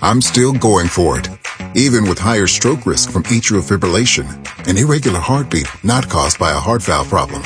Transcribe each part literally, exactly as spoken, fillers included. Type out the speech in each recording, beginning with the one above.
I'm still going for it, even with higher stroke risk from atrial fibrillation, an irregular heartbeat not caused by a heart valve problem.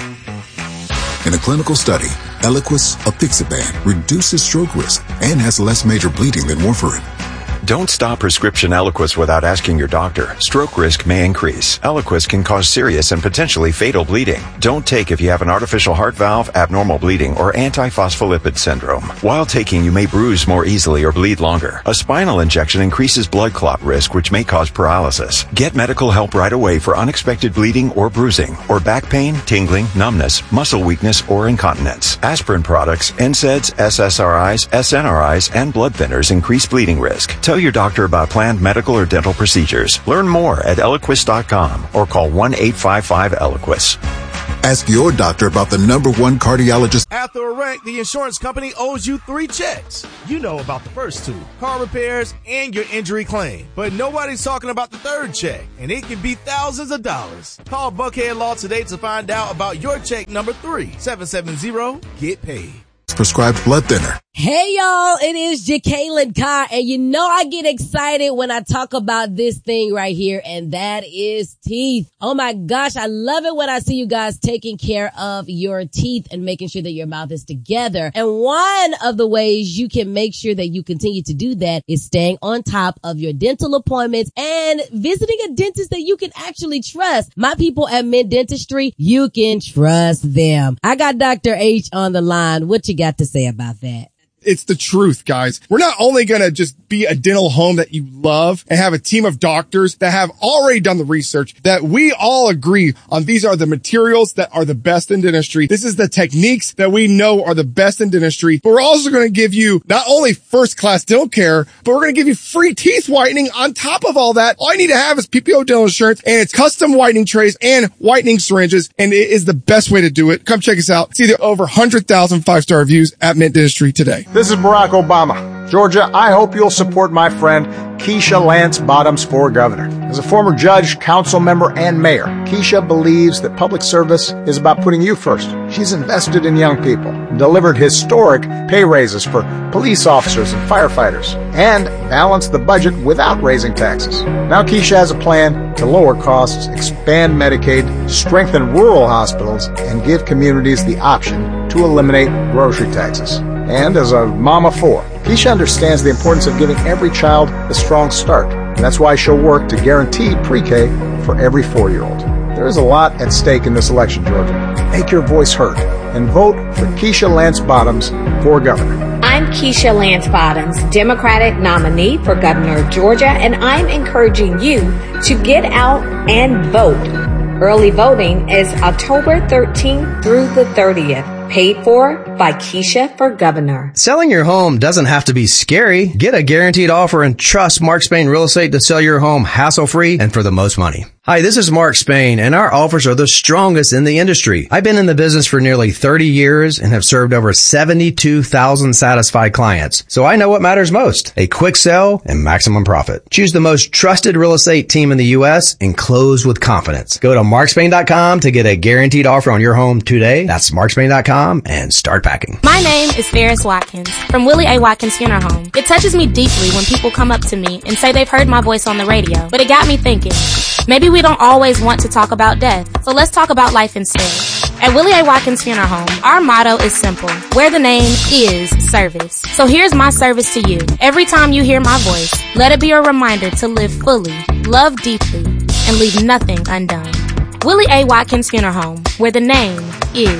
In a clinical study, Eliquis apixaban reduces stroke risk and has less major bleeding than warfarin. Don't stop prescription Eliquis without asking your doctor. Stroke risk may increase. Eliquis can cause serious and potentially fatal bleeding. Don't take if you have an artificial heart valve, abnormal bleeding, or antiphospholipid syndrome. While taking, you may bruise more easily or bleed longer. A spinal injection increases blood clot risk, which may cause paralysis. Get medical help right away for unexpected bleeding or bruising, or back pain, tingling, numbness, muscle weakness, or incontinence. Aspirin products, N SAIDs, S S R Is, S N R Is, and blood thinners increase bleeding risk. Tell your doctor about planned medical or dental procedures. Learn more at Eliquis dot com or call one eight five five Eliquis. Ask your doctor about the number one cardiologist. After a wreck, the insurance company owes you three checks. You know about the first two, car repairs and your injury claim. But nobody's talking about the third check, and it can be thousands of dollars. Call Buckhead Law today to find out about your check number three, seven seven zero, get paid. Prescribed blood thinner. Hey y'all, it is Jacqueline Carr, and you know I get excited when I talk about this thing right here, and that is teeth. Oh my gosh, I love it when I see you guys taking care of your teeth and making sure that your mouth is together. And one of the ways you can make sure that you continue to do that is staying on top of your dental appointments and visiting a dentist that you can actually trust. My people at Mint Dentistry, you can trust them. I got Doctor H on the line. What you got to say about that? It's the truth, guys. We're not only going to just be a dental home that you love and have a team of doctors that have already done the research that we all agree on. These are the materials that are the best in dentistry. This is the techniques that we know are the best in dentistry. But we're also going to give you not only first class dental care, but we're going to give you free teeth whitening on top of all that. All you need to have is P P O dental insurance, and it's custom whitening trays and whitening syringes. And it is the best way to do it. Come check us out. See the over one hundred thousand five-star reviews at Mint Dentistry today. This is Barack Obama. Georgia, I hope you'll support my friend Keisha Lance Bottoms for governor. As a former judge, council member, and mayor, Keisha believes that public service is about putting you first. She's invested in young people, delivered historic pay raises for police officers and firefighters, and balanced the budget without raising taxes. Now Keisha has a plan to lower costs, expand Medicaid, strengthen rural hospitals, and give communities the option to eliminate grocery taxes. And as a mom of four, Keisha understands the importance of giving every child a strong start. And that's why she'll work to guarantee pre-K for every four-year-old. There is a lot at stake in this election, Georgia. Make your voice heard and vote for Keisha Lance Bottoms for governor. I'm Keisha Lance Bottoms, Democratic nominee for governor of Georgia, and I'm encouraging you to get out and vote. Early voting is October thirteenth through the thirtieth. Paid for by Keisha for governor. Selling your home doesn't have to be scary. Get a guaranteed offer and trust Mark Spain Real Estate to sell your home hassle-free and for the most money. Hi, this is Mark Spain, and our offers are the strongest in the industry. I've been in the business for nearly thirty years and have served over seventy-two thousand satisfied clients. So I know what matters most: a quick sell and maximum profit. Choose the most trusted real estate team in the U S and close with confidence. Go to mark spain dot com to get a guaranteed offer on your home today. That's mark spain dot com and start packing. My name is Ferris Watkins from Willie A. Watkins Funeral Home. It touches me deeply when people come up to me and say they've heard my voice on the radio, but it got me thinking. Maybe we don't always want to talk about death, so let's talk about life instead. At Willie A. Watkins Funeral Home, our motto is simple, where the name is service. So here's my service to you. Every time you hear my voice, let it be a reminder to live fully, love deeply, and leave nothing undone. Willie A. Watkins Funeral Home, where the name is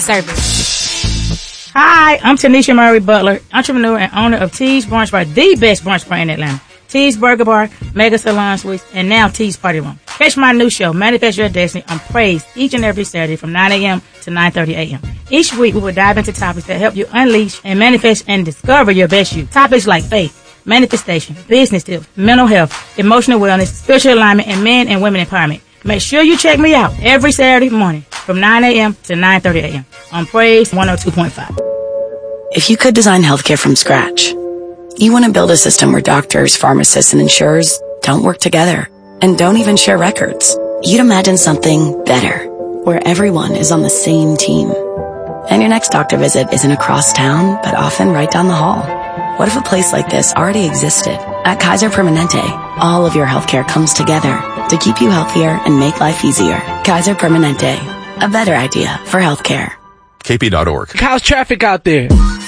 service. Hi, I'm Tanisha Murray Butler, entrepreneur and owner of Tees Brunch Bar, the best brunch bar in Atlanta. Tees Burger Bar, Mega Salon Suites, and now Tees Party Room. Catch my new show, Manifest Your Destiny, on Praise each and every Saturday from nine a.m. to nine thirty a.m. Each week, we will dive into topics that help you unleash and manifest and discover your best you. Topics like faith, manifestation, business tips, mental health, emotional wellness, spiritual alignment, and men and women empowerment. Make sure you check me out every Saturday morning from nine a.m. to nine thirty a.m. on Praise one oh two point five. If you could design healthcare from scratch, you want to build a system where doctors, pharmacists, and insurers don't work together and don't even share records. You'd imagine something better, where everyone is on the same team. And your next doctor visit isn't across town, but often right down the hall. What if a place like this already existed, At Kaiser Permanente, all of your healthcare comes together to keep you healthier and make life easier. Kaiser Permanente, a better idea for healthcare. K P dot org. How's traffic out there?